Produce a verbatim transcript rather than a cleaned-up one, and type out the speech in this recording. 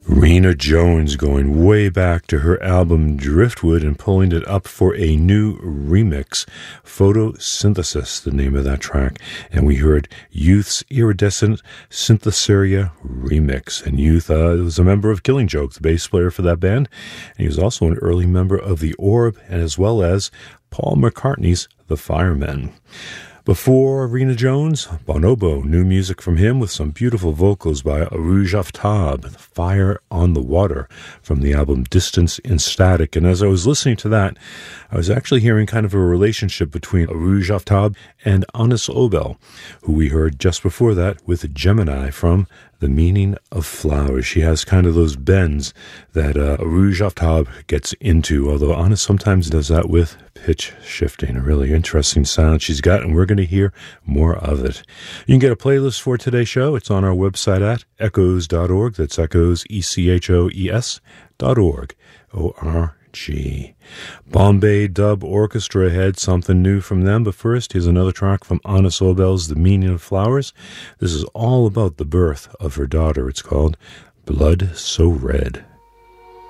Rena Jones going way back to her album Driftwood and pulling it up for a new remix. Photosynthesis, the name of that track. And we heard Youth's Iridescent Syntheseria remix. And Youth uh, was a member of Killing Joke, the bass player for that band. And he was also an early member of The Orb, and as well as Paul McCartney's The Firemen. Before Rena Jones, Bonobo, new music from him with some beautiful vocals by Arooj Aftab, Fire on the Water, from the album Distance in Static. And as I was listening to that, I was actually hearing kind of a relationship between Arooj Aftab and Anis Obel, who we heard just before that with Gemini from The Meaning of Flowers. She has kind of those bends that uh, Arooj Aftab gets into, although Anis sometimes does that with pitch shifting. A really interesting sound she's got, and we're going to hear more of it. You can get a playlist for today's show. It's on our website at echoes dot org. That's echoes, E C H O E S dot org, O R G. Bombay Dub Orchestra had something new from them, but first, here's another track from Anis Obel's The Meaning of Flowers. This is all about the birth of her daughter. It's called Blood So Red.